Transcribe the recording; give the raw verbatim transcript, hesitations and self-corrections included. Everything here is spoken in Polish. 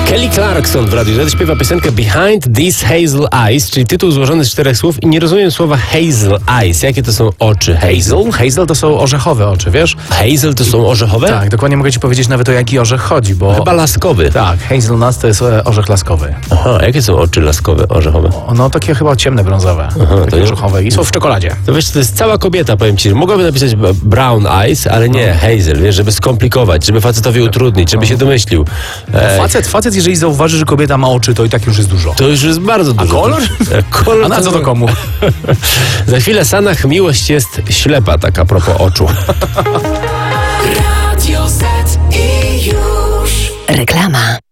Kelly Clarkson w Radiu Z śpiewa piosenkę Behind These Hazel Eyes, czyli tytuł złożony z czterech słów i nie rozumiem słowa hazel eyes. Jakie to są oczy hazel? Hazel to są orzechowe oczy, wiesz? Hazel to są orzechowe? Tak, dokładnie mogę ci powiedzieć nawet o jaki orzech chodzi, bo... Chyba laskowy. Tak, hazelnut to jest e, orzech laskowy. Aha, jakie są oczy laskowe, orzechowe? O, no takie chyba ciemne, brązowe, Aha, takie to nie- orzechowe i są w czekoladzie. To wiesz, to jest cała kobieta, powiem ci. Mogłaby napisać b- brown eyes, ale nie, hazel, wiesz, żeby skomplikować, żeby facetowi utrudnić, żeby się domyślił. E, Facet, facet, jeżeli zauważy, że kobieta ma oczy, to i tak już jest dużo. to już jest bardzo dużo. kolor? A, kolor A na co to komu? Za chwilę Sanach miłość jest ślepa, tak a propos oczu. Radio Z i już. Reklama.